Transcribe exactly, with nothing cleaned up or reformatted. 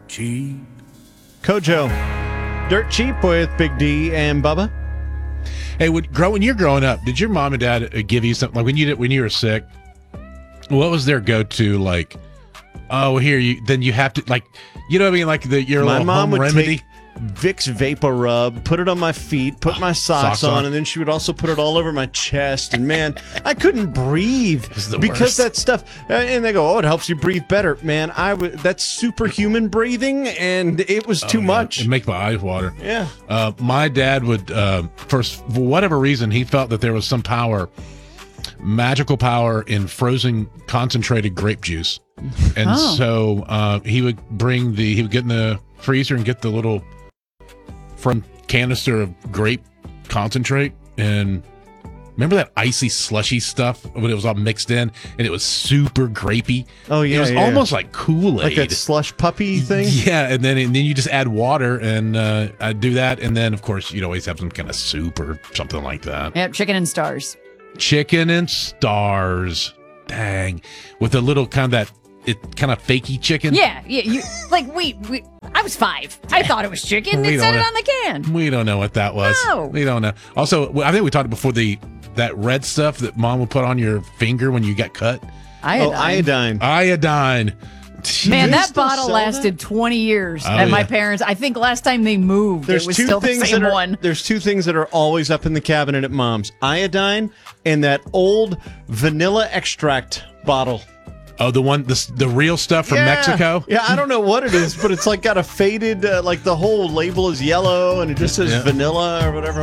cheap. Kojo, Dirt Cheap with Big D and Bubba. Hey, when, grow, when you're growing up, did your mom and dad uh, give you something like when you did, when you were sick? What was their go-to? Like, oh, here you then you have to like, you know what I mean? Like the your My little mom home would remedy. take Vicks Vapor Rub, put it on my feet, put my socks, Socks on, on. and then she would also put it all over my chest. And man, I couldn't breathe is the because worst. that stuff. uh, And they go, "Oh, it helps you breathe better." Man, I w- that's superhuman breathing, and it was too Oh, yeah. much. It make my eyes water. Yeah. Uh, my dad would, uh, for, s- for whatever reason, he felt that there was some power, magical power in frozen concentrated grape juice. And Oh. so uh, he would bring the, he would get in the freezer and get the little from canister of grape concentrate. And remember that icy slushy stuff when it was all mixed in and it was super grapey? Oh yeah, It was yeah. almost like Kool-Aid. like that slush puppy thing. Yeah, and then and then you just add water and uh, I do that, and then of course you'd always have some kind of soup or something like that. Yep, chicken and stars. Chicken and stars, dang, with a little kind of that it kind of fakey chicken. Yeah, yeah. You like wait, wait. I was five. I thought it was chicken. We It said don't it know. on the can. We don't know what that was. No. We don't know. Also, I think we talked before the that red stuff that mom would put on your finger when you got cut. Iodine. Oh, iodine. Iodine. Man, they that still bottle sell lasted twenty years Oh, at my yeah. parents. I think last time they moved, There's it was two still the things same that are, one. There's two things that are always up in the cabinet at Mom's: iodine and that old vanilla extract bottle. Oh, the one, the the real stuff from Yeah. Mexico. Yeah, I don't know what it is, but it's like got a faded, uh, like the whole label is yellow and it just says Yeah. vanilla or whatever